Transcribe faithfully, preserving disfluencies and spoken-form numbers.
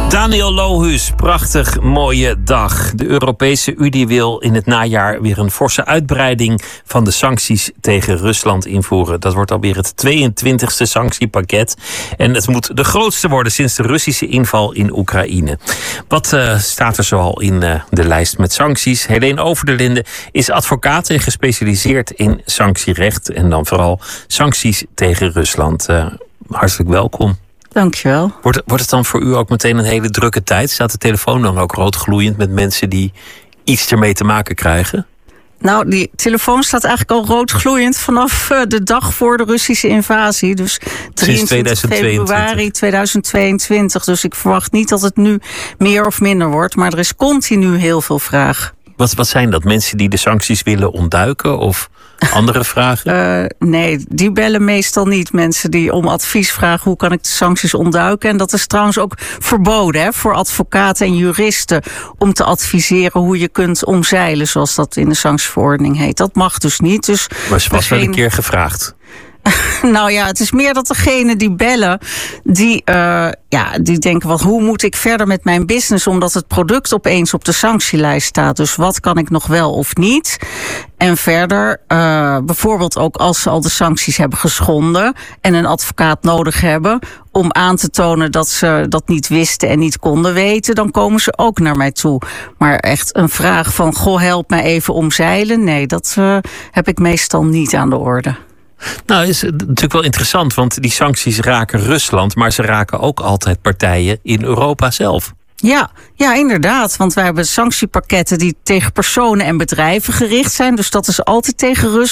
Daniel Lohus, prachtig mooie dag. De Europese Unie wil in het najaar weer een forse uitbreiding van de sancties tegen Rusland invoeren. Dat wordt alweer het tweeëntwintigste sanctiepakket. En het moet de grootste worden sinds de Russische inval in Oekraïne. Wat uh, staat er zoal in uh, de lijst met sancties? Helene Overderlinde is advocaat en gespecialiseerd in sanctierecht. En dan vooral sancties tegen Rusland. Uh, hartelijk welkom. Dankjewel. Wordt, wordt het dan voor u ook meteen een hele drukke tijd? Staat de telefoon dan ook roodgloeiend met mensen die iets ermee te maken krijgen? Nou, die telefoon staat eigenlijk al roodgloeiend vanaf uh, de dag voor de Russische invasie. Dus drieëntwintig februari tweeduizend tweeëntwintig. Dus ik verwacht niet dat het nu meer of minder wordt. Maar er is continu heel veel vraag. Wat, wat zijn dat? Mensen die de sancties willen ontduiken of andere vragen? Uh, nee, die bellen meestal niet. Mensen die om advies vragen hoe kan ik de sancties ontduiken. En dat is trouwens ook verboden hè, voor advocaten en juristen om te adviseren hoe je kunt omzeilen, zoals dat in de sanctieverordening heet. Dat mag dus niet. Dus maar ze was degene... wel een keer gevraagd. Nou ja, het is meer dat degenen die bellen, die, uh, ja, die denken, wat, hoe moet ik verder met mijn business, omdat het product opeens op de sanctielijst staat. Dus wat kan ik nog wel of niet? En verder, uh, bijvoorbeeld ook als ze al de sancties hebben geschonden en een advocaat nodig hebben om aan te tonen dat ze dat niet wisten en niet konden weten, dan komen ze ook naar mij toe. Maar echt een vraag van, goh, help mij even omzeilen. Nee, dat uh, heb ik meestal niet aan de orde. Nou, is natuurlijk wel interessant, want die sancties raken Rusland, maar ze raken ook altijd partijen in Europa zelf. Ja, ja, inderdaad. Want wij hebben sanctiepakketten die tegen personen en bedrijven gericht zijn. Dus dat is altijd tegen Rusland.